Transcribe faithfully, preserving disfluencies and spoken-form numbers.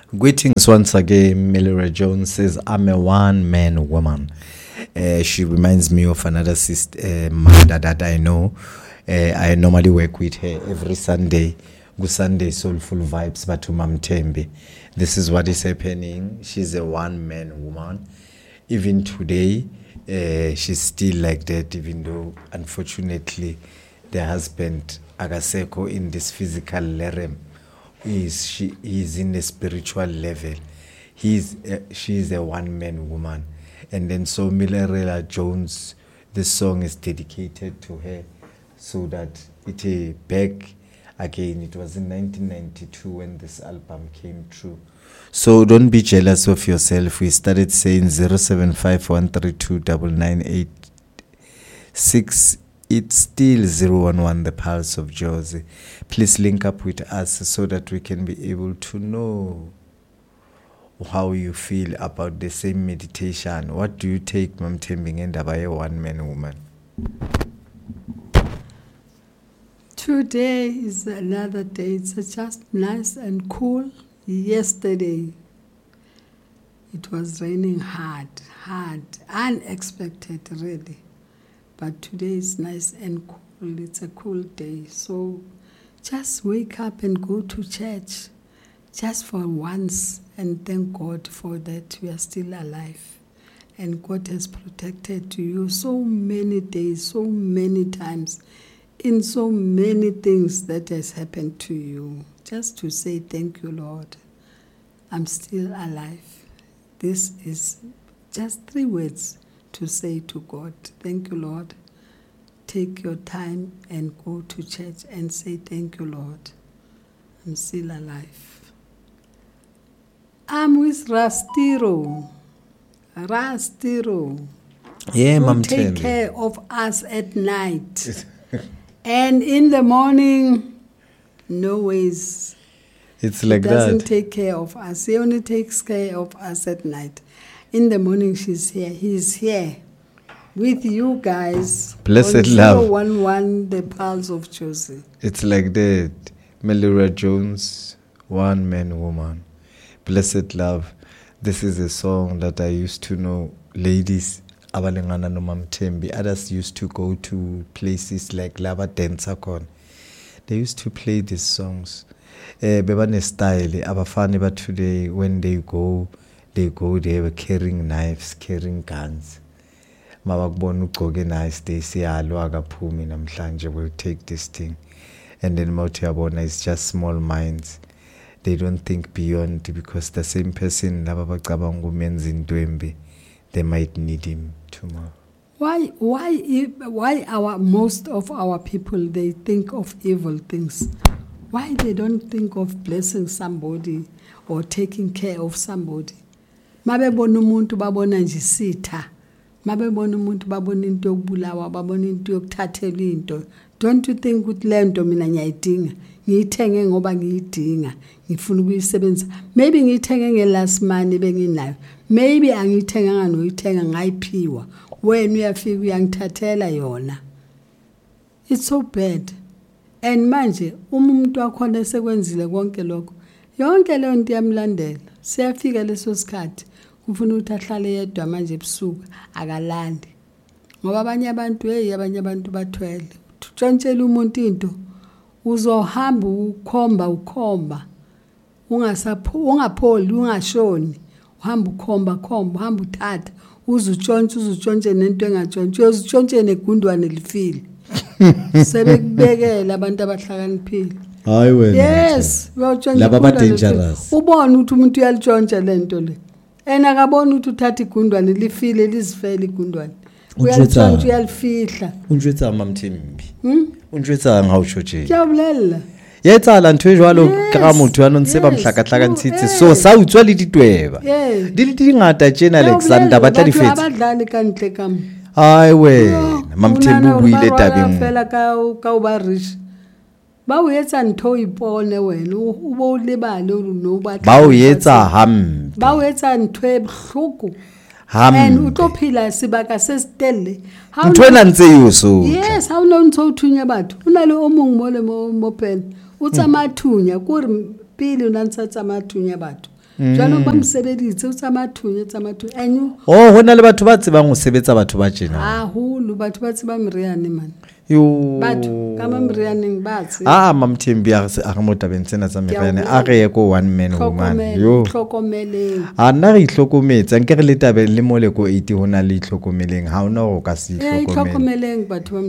Greetings once again. Melora Jones says, I'm a one-man woman. Uh, she reminds me of another sister, uh, mother that I know. Uh, I normally work with her every Sunday. Good Sunday, Soulful Vibes, Batu Mam Tembe. This is what is happening. She's a one-man woman. Even today, uh, she's still like that, even though, unfortunately, the husband, Agaseko, in this physical realm, is she is in a spiritual level. He's uh, she is a one-man woman. And then so Melora Jones, this song is dedicated to her, so that it uh, back again. It was in nineteen ninety-two when this album came true. So don't be jealous of yourself. We started saying zero seven five one three two nine nine eight six. It's still zero one one, the Pulse of Jozi. Please link up with us so that we can be able to know how you feel about the same meditation. What do you take, Mam Tembing, and by a one-man woman? Today is another day. It's just nice and cool. Yesterday, it was raining hard, hard, unexpected, really. But today is nice and cool. It's a cool day. So just wake up and go to church just for once and thank God for that we are still alive. And God has protected you so many days, so many times, in so many things that has happened to you. Just to say thank you, Lord. I'm still alive. This is just three words to say to God, thank you, Lord. Take your time and go to church and say, thank you, Lord. I'm still alive. I'm with Rastiro. Rastiro. Yeah, Mam Take Tembe. care of us at night. And in the morning, no ways. It's like He doesn't that. take care of us. He only takes care of us at night. In the morning, she's here. He's here with you guys. Blessed on love. zero one one, the Pulse of Jozi. It's like that. Melora Jones, one-man woman. Blessed love. This is a song that I used to know. Ladies, abalingana no Mam Tembe. Others used to go to places like Lava Densacon. They used to play these songs. Eh, bebane style. Abafani but today, when they go, they go, they were carrying knives, carrying guns. Mabakubona ugqoke nice, they say, alo akaphumi namhlanje, we'll take this thing. And then mawuthi yabona, it's just small minds. They don't think beyond, because the same person, laba bacabanga umenza into embi, they might need him tomorrow. Why, why, why our most of our people, they think of evil things? Why they don't think of blessing somebody or taking care of somebody? Mabebona umuntu babona nje sitha. Mabebona umuntu babona into yokubulawa, babona into yokuthathela into. Don't you think ukuthi le nto mina ngiyayidinga? Ngiyithenge ngoba ngiyidinga. Ngifuna ukuyisebenzisa. Maybe ngiyithenge ngelast money benginayo. Maybe angiyithenganga noyithenga ngayiphiwa. Wena uyafika uyangithathela yona. It's so bad. And manje uma umuntu wakhona sekwenzile konke lokho, yonke le nto yamlandela. Siyafika leso sikhathi kufuna ukuthi ahlale yedwa manje ebusuku akalandi. Ngoba abanye abantu hey abanye abantu bathwele. Utshontshelwe umuntu into uzohamba ukhomba ukhomba. Ungasapho ungapholi ungashoni. Uhamba ukhomba khomba uhamba uthatha uzutshontshe uzutshontshe nento engatshontshe uzutshontshe negundwane lifile. Sebekubekela abantu abahlakaniphile. Hayi wena. Yes, uyotshontsha. Laba ba dangerous. Ubona ukuthi umuntu uyalitshontsha lento le. Ena akabona ukuthi uthatha igundwane lifile lizifele igundwane. Uyalitshontsha uyalifihla. Unjwetsa Mam Tembe. Hmm? Unjwetsa ngawusho nje. Kuyabulela. Yetsala ntwe jwalo ka motho a ntse ba mhlakahlaka ntshitse so sa utswa le ditweba. Di di ngata tjena Alexander ba tla di fetse. Abadlali kantle kam. Hayi wena Mam Tembe o buile tabeng. Fela ka ka o ba rich. Ba o etsa ntho ipone wena o bo lebale o no ba. Ba o etsa ham. Ba o etsa ntho e bohloko. Ham. And o tlo phila sebaka se stelle. Ntwe na ntse yo so. Yes, how no ntho thunya batho. Una le o mong mo le mo mo pen. Utsa mathunya kuri pili unantsatsa mathunya batho. jalo ba mosebeditse o tsa mathunye tsa mathunye anu oh hona le batho ba tsebang go sebetsa batho ba tjena ah holo batho ba tseba meriane man yo batho ka ma merianeng ba tse ah mamthembi a se a go motabeng tsena tsa meriane a re ye ko one man woman yo tlhokomele a nna re itlhokometse nke re le tabe le mo le ko eighty hona le itlhokomeleng ha ona go ka se itlhokomeleng batho ba